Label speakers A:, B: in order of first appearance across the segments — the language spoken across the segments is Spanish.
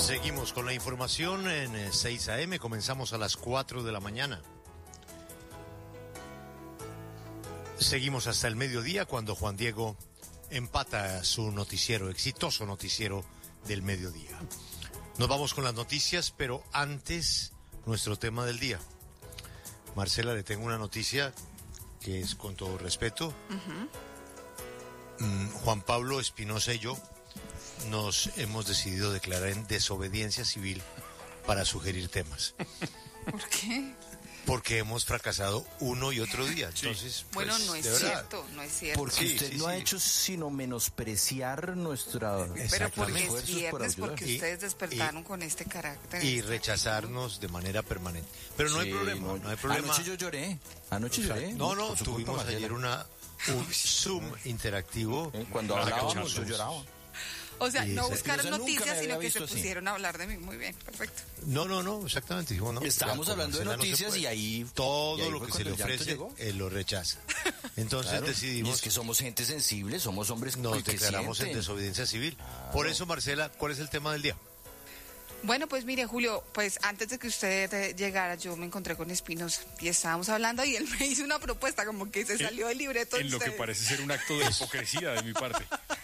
A: Seguimos con la información en 6 AM, comenzamos a las 4 de la mañana. Seguimos hasta el mediodía cuando Juan Diego empata su noticiero, exitoso noticiero del mediodía. Nos vamos con las noticias, pero antes nuestro tema del día. Marcela, le tengo una noticia que es con todo respeto. Juan Pablo Espinosa y yo nos hemos decidido declarar en desobediencia civil para sugerir temas.
B: ¿Por qué?
A: Porque hemos fracasado uno y otro día. Entonces,
B: bueno,
A: pues,
B: no es cierto, no es cierto.
C: Porque usted no ha hecho sino menospreciar nuestra...
B: Pero porque es viernes, porque ustedes despertaron con este carácter.
A: Y rechazarnos de manera permanente. Pero no hay problema, no hay problema.
C: Anoche yo lloré.
A: No, tuvimos ayer un Zoom interactivo.
C: Cuando hablábamos yo lloraba.
B: O sea, no buscaron noticias, sino que se pusieron a hablar de mí. Muy bien, perfecto.
A: No, exactamente. Dijo, no,
C: estábamos hablando de noticias y ahí...
A: Todo lo que se le ofrece, él lo rechaza. Entonces decidimos...
C: Y es que somos gente sensible, somos hombres
A: nos declaramos en desobediencia civil. Por eso, Marcela, ¿cuál es el tema del día?
B: Bueno, pues mire, Julio, pues antes de que usted llegara, yo me encontré con Espinosa y estábamos hablando y él me hizo una propuesta, como que se salió del libreto.
D: En lo que parece ser un acto de hipocresía de mi parte.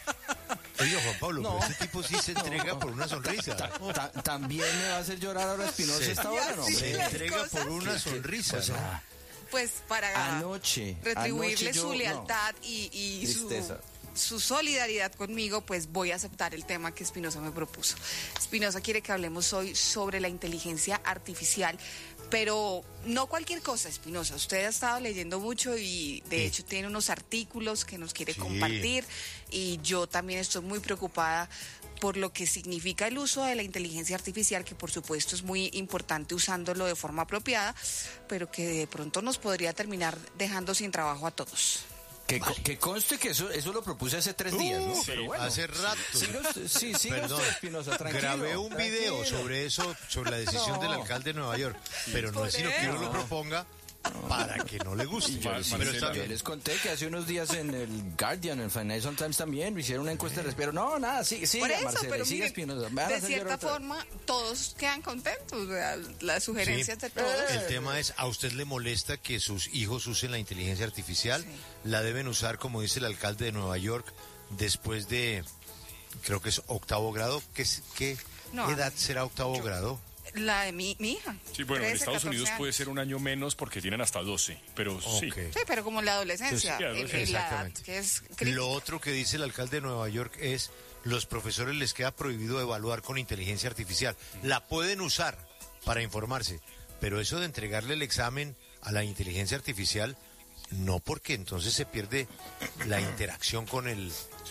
A: Oye, Juan Pablo, pero este tipo sí se entrega por una sonrisa.
C: ¿También me va a hacer llorar ahora Espinosa esta hora? No,
A: se entrega por una sonrisa.
C: O sea,
B: pues para retribuirle su lealtad y su solidaridad conmigo, pues voy a aceptar el tema que Espinosa me propuso. Espinosa quiere que hablemos hoy sobre la inteligencia artificial, pero no cualquier cosa, Espinosa. Usted ha estado leyendo mucho y de hecho tiene unos artículos que nos quiere compartir, y yo también estoy muy preocupada por lo que significa el uso de la inteligencia artificial, que por supuesto es muy importante usándolo de forma apropiada, pero que de pronto nos podría terminar dejando sin trabajo a todos.
C: Que conste que eso lo propuse hace 3 días, ¿no?
A: Pero bueno, hace rato.
C: Sí,
A: perdón,
C: Espinosa, tranquilo.
A: Grabé un video sobre eso, sobre la decisión del alcalde de Nueva York, pero no es sino que uno lo proponga para que no le guste.
C: Yo les conté que hace unos días en el Guardian, en el Financial Times también, hicieron una encuesta de respeto. No, nada, sigue Marcela,
B: pero
C: sigue
B: Espinosa.
C: De
B: cierta forma, todos quedan contentos. Las sugerencias de todos.
A: El tema es, ¿a usted le molesta que sus hijos usen la inteligencia artificial? La deben usar, como dice el alcalde de Nueva York, después de, creo que es 8º grado. ¿Qué edad será 8º grado?
B: La de mi hija.
D: Sí, bueno, 13, en Estados Unidos puede ser un año menos porque tienen hasta 12, pero sí.
B: Sí, pero como en la adolescencia.
A: Exactamente.
B: Que es
A: lo otro que dice el alcalde de Nueva York es, los profesores les queda prohibido evaluar con inteligencia artificial. La pueden usar para informarse, pero eso de entregarle el examen a la inteligencia artificial, no, porque entonces se pierde la interacción con el...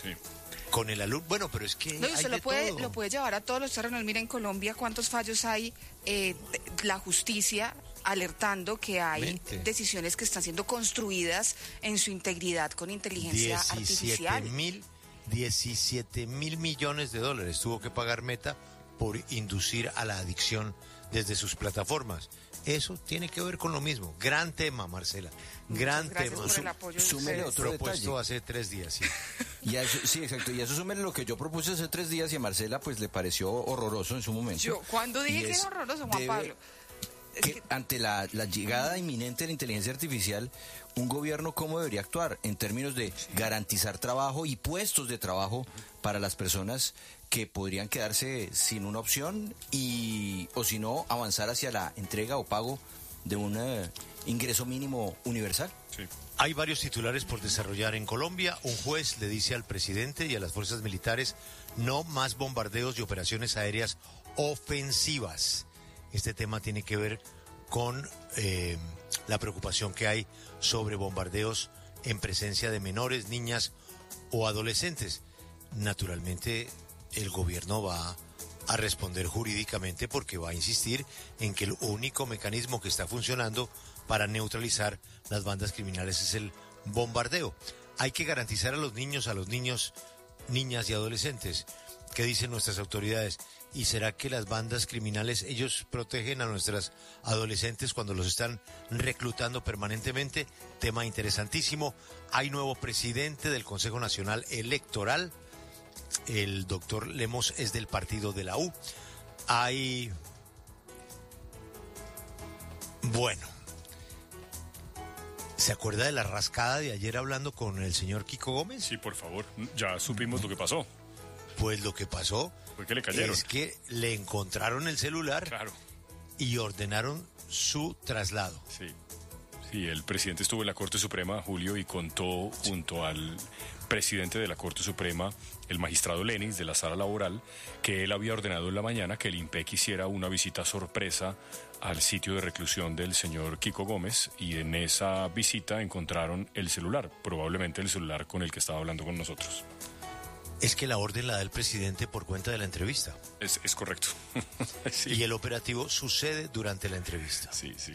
A: Con el alumno, bueno, pero es que
B: no, y usted lo puede llevar a todos los terrenos. Mira en Colombia cuántos fallos hay, la justicia alertando que hay decisiones que están siendo construidas en su integridad con inteligencia artificial.
A: 17 mil millones de dólares tuvo que pagar Meta por inducir a la adicción desde sus plataformas. Eso tiene que ver con lo mismo. Gran tema, Marcela. Gran tema.
B: Por el apoyo
C: súmele otro
A: propuesto
C: detalle.
A: Hace 3 días, sí.
C: Y eso, sí, exacto. Y eso súmele lo que yo propuse hace 3 días y a Marcela pues le pareció horroroso en su momento.
B: Yo, ¿cuándo dije que era horroroso, Juan Pablo?
C: Que ante la llegada inminente de la inteligencia artificial, un gobierno cómo debería actuar en términos de garantizar trabajo y puestos de trabajo para las personas que podrían quedarse sin una opción o si no, avanzar hacia la entrega o pago de un ingreso mínimo universal.
D: Sí.
A: Hay varios titulares por desarrollar en Colombia. Un juez le dice al presidente y a las fuerzas militares no más bombardeos y operaciones aéreas ofensivas. Este tema tiene que ver con la preocupación que hay sobre bombardeos en presencia de menores, niñas o adolescentes. Naturalmente, el gobierno va a responder jurídicamente porque va a insistir en que el único mecanismo que está funcionando para neutralizar las bandas criminales es el bombardeo. Hay que garantizar a los niños, niñas y adolescentes. ¿Qué dicen nuestras autoridades? ¿Y será que las bandas criminales, ellos protegen a nuestras adolescentes cuando los están reclutando permanentemente? Tema interesantísimo. Hay nuevo presidente del Consejo Nacional Electoral. El doctor Lemos es del partido de la U. Bueno, ¿se acuerda de la rascada de ayer hablando con el señor Kiko Gómez?
D: Sí, por favor, ya supimos lo que pasó.
A: Pues lo que pasó
D: ¿Por qué le cayeron?
A: Es que le encontraron el celular,
D: claro,
A: y ordenaron su traslado.
D: Sí. Sí, el presidente estuvo en la Corte Suprema, Julio, y contó junto al presidente de la Corte Suprema, el magistrado Lenis, de la Sala Laboral, que él había ordenado en la mañana que el INPEC hiciera una visita sorpresa al sitio de reclusión del señor Kiko Gómez, y en esa visita encontraron el celular, probablemente el celular con el que estaba hablando con nosotros.
A: Es que la orden la da el presidente por cuenta de la entrevista.
D: Es correcto. Sí.
A: Y el operativo sucede durante la entrevista.
D: Sí, sí.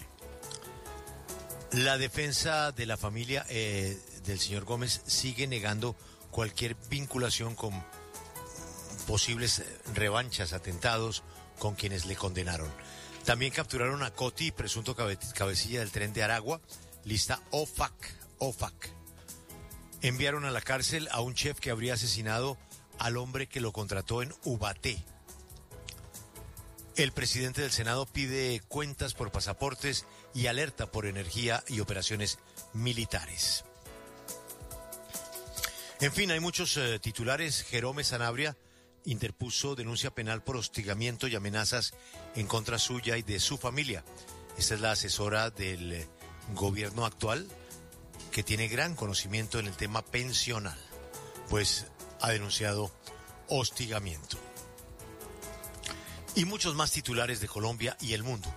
A: La defensa de la familia del señor Gómez sigue negando cualquier vinculación con posibles revanchas, atentados con quienes le condenaron. También capturaron a Coti, presunto cabecilla del tren de Aragua, lista OFAC. Enviaron a la cárcel a un chef que habría asesinado al hombre que lo contrató en Ubaté. El presidente del Senado pide cuentas por pasaportes y alerta por energía y operaciones militares. En fin, hay muchos titulares. Jerome Sanabria interpuso denuncia penal por hostigamiento y amenazas en contra suya y de su familia. Esta es la asesora del gobierno actual, que tiene gran conocimiento en el tema pensional, pues ha denunciado hostigamiento. Y muchos más titulares de Colombia y el mundo.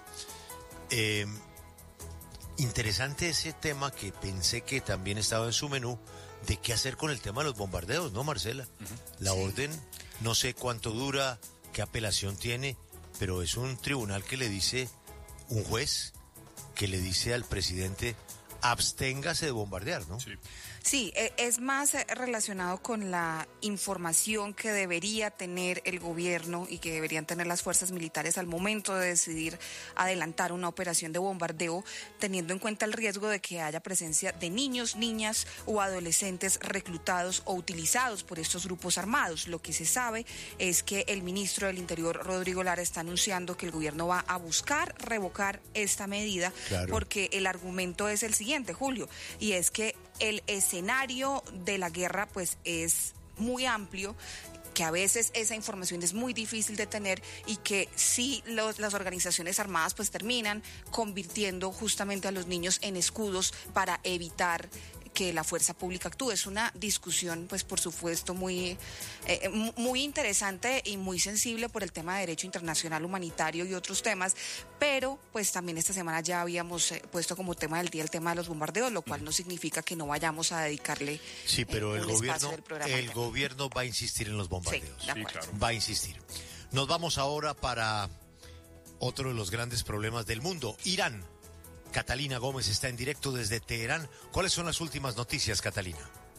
A: Interesante ese tema que pensé que también estaba en su menú, de qué hacer con el tema de los bombardeos, ¿no, Marcela? La orden, no sé cuánto dura, qué apelación tiene, pero es un tribunal que le dice, un juez, que le dice al presidente, absténgase de bombardear, ¿no?
D: Sí.
B: Sí, es más relacionado con la información que debería tener el gobierno y que deberían tener las fuerzas militares al momento de decidir adelantar una operación de bombardeo, teniendo en cuenta el riesgo de que haya presencia de niños, niñas o adolescentes reclutados o utilizados por estos grupos armados. Lo que se sabe es que el ministro del Interior, Rodrigo Lara, está anunciando que el gobierno va a buscar revocar esta medida, claro, porque el argumento es el siguiente, Julio, y es que el escenario de la guerra pues es muy amplio, que a veces esa información es muy difícil de tener y que sí las organizaciones armadas pues terminan convirtiendo justamente a los niños en escudos para evitar que la fuerza pública actúe. Es una discusión, pues por supuesto, muy interesante y muy sensible por el tema de derecho internacional humanitario y otros temas, pero pues también esta semana ya habíamos puesto como tema del día el tema de los bombardeos, lo cual no significa que no vayamos a dedicarle
A: sí, pero el gobierno va a insistir en los bombardeos.
B: Sí, claro.
A: Va a insistir. Nos vamos ahora para otro de los grandes problemas del mundo, Irán. Catalina Gómez está en directo desde Teherán. ¿Cuáles son las últimas noticias, Catalina?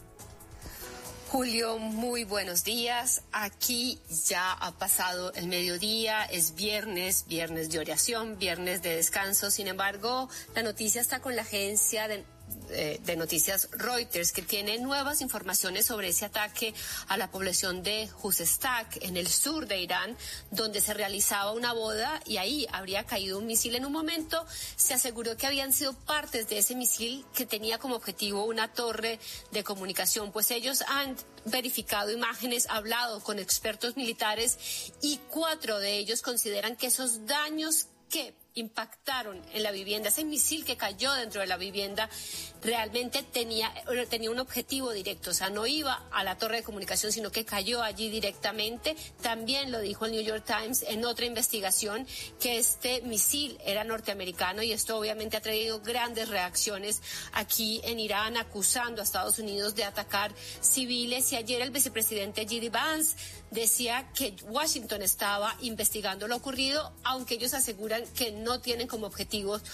E: Julio, muy buenos días. Aquí ya ha pasado el mediodía, es viernes de oración, viernes de descanso. Sin embargo, la noticia está con la agencia de noticias Reuters, que tiene nuevas informaciones sobre ese ataque a la población de Khuzestak, en el sur de Irán, donde se realizaba una boda y ahí habría caído un misil. En un momento se aseguró que habían sido partes de ese misil que tenía como objetivo una torre de comunicación, pues ellos han verificado imágenes, hablado con expertos militares y 4 de ellos consideran que esos daños que impactaron en la vivienda, ese misil que cayó dentro de la vivienda, realmente tenía un objetivo directo, o sea, no iba a la torre de comunicación, sino que cayó allí directamente. También lo dijo el New York Times en otra investigación, que este misil era norteamericano, y esto obviamente ha traído grandes reacciones aquí en Irán, acusando a Estados Unidos de atacar civiles. Y ayer el vicepresidente J.D. Vance decía que Washington estaba investigando lo ocurrido, aunque ellos aseguran que no tienen como objetivos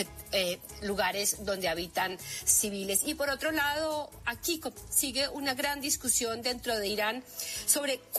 E: lugares donde habitan civiles. Y por otro lado, aquí sigue una gran discusión dentro de Irán sobre